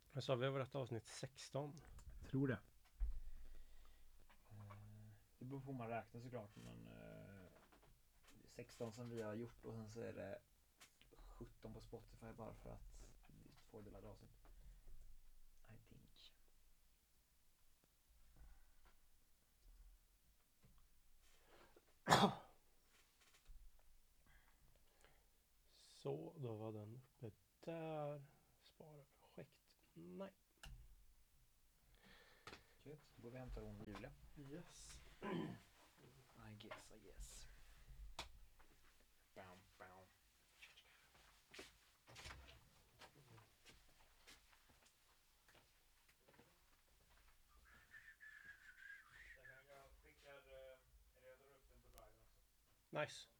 Jag sa vi har varit avsnitt 16. Jag tror det. Det beror på hur man räknar såklart, men 16 som vi har gjort och sen så är det 17 på Spotify bara för att det är 2 delade avsnitt. I think. Så, då var den uppe där. Spara projekt. Nej. Gött, då går vi och hämtar hon Julia. Yes. I guess. Bam, bam. Nice.